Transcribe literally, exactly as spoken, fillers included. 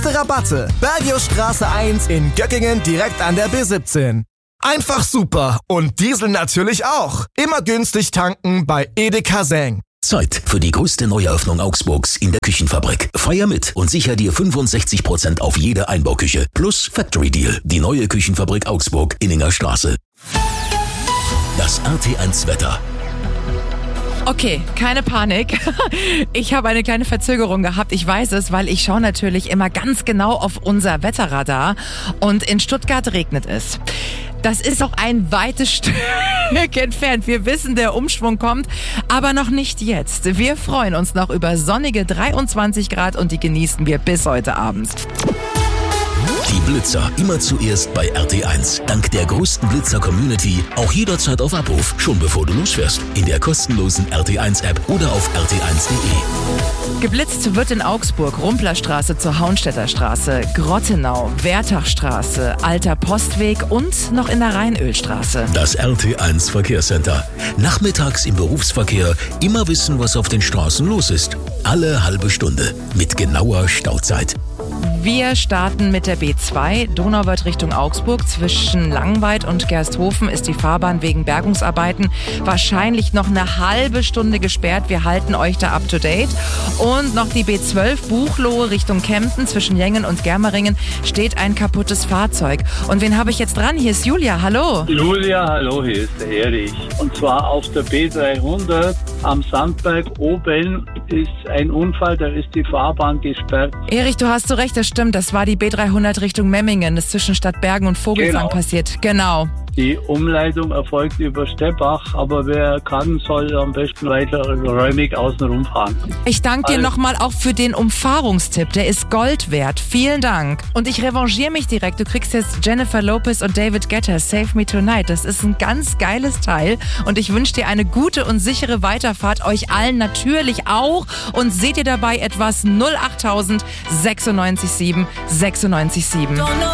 Rabatte. Bergiostraße eins in Göckingen direkt an der B siebzehn. Einfach super und Diesel natürlich auch. Immer günstig tanken bei Edeka Seng. Zeit für die größte Neueröffnung Augsburgs in der Küchenfabrik. Feier mit und sicher dir fünfundsechzig Prozent auf jede Einbauküche. Plus Factory Deal. Die neue Küchenfabrik Augsburg, Inninger Straße. Das R T eins Wetter. Okay, keine Panik. Ich habe eine kleine Verzögerung gehabt. Ich weiß es, weil ich schaue natürlich immer ganz genau auf unser Wetterradar. Und in Stuttgart regnet es. Das ist noch ein weites Stück entfernt. Wir wissen, der Umschwung kommt, aber noch nicht jetzt. Wir freuen uns noch über sonnige dreiundzwanzig Grad und die genießen wir bis heute Abend. Die Blitzer immer zuerst bei R T eins. Dank der größten Blitzer-Community auch jederzeit auf Abruf, schon bevor du losfährst. In der kostenlosen R T eins App oder auf r t eins punkt de. Geblitzt wird in Augsburg Rumplerstraße zur Haunstädter Straße, Grottenau, Wertachstraße, Alter Postweg und noch in der Rheinölstraße. Das R T eins Verkehrscenter. Nachmittags im Berufsverkehr immer wissen, was auf den Straßen los ist. Alle halbe Stunde mit genauer Stauzeit. Wir starten mit der B zwei. Donauwörth Richtung Augsburg. Zwischen Langweid und Gersthofen ist die Fahrbahn wegen Bergungsarbeiten wahrscheinlich noch eine halbe Stunde gesperrt. Wir halten euch da up to date. Und noch die B zwölf Buchloe Richtung Kempten. Zwischen Jengen und Germeringen steht ein kaputtes Fahrzeug. Und wen habe ich jetzt dran? Hier ist Julia. Hallo. Julia, hallo, hier ist der Erich. Und zwar auf der B dreihundert am Sandberg oben ist ein Unfall, da ist die Fahrbahn gesperrt. Erich, du hast so recht, das stimmt. Das war die B dreihundert Richtung Memmingen. Das ist zwischen Stadtbergen und Vogelsang Genau. passiert. Genau. Die Umleitung erfolgt über Steppach, aber wer kann, soll am besten weiter räumig außenrum fahren. Ich danke dir Alles. nochmal auch für den Umfahrungstipp. Der ist Gold wert. Vielen Dank. Und ich revanchiere mich direkt. Du kriegst jetzt Jennifer Lopez und David Guetta, Save Me Tonight. Das ist ein ganz geiles Teil. Und ich wünsche dir eine gute und sichere Weiterfahrt. Euch allen natürlich auch. Und seht ihr dabei etwas null acht null null sechsundneunzig sieben sechsundneunzig sieben.